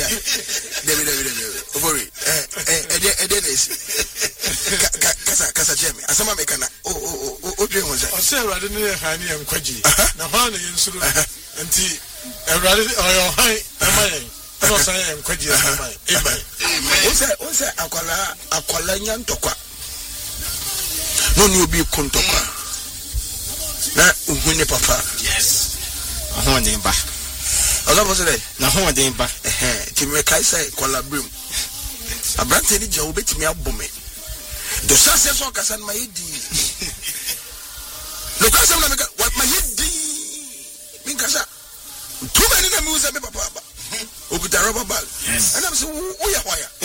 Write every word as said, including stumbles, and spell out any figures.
David David David Ovori eh eh ede ede nesi kasa kasa chemi asema me kana o o o odwe ho say o say Awurade ne han ne nkwaji na ho na yensuru nti Awurade oyo han emaye no say nkwaji emaye amen o say o say akwala akwala nyantokwa no ni obi kontokwa na uhune papa yes ho ne ba Ola bosere na ho den ba eh ti me kai sai kwalabrim abrante ni je obetimi abome do sase so kasa na yedi lo kasa na me what ma yedi min kasa too many na me usa me papa ba okuta rubber bag and I'm say wo ya waya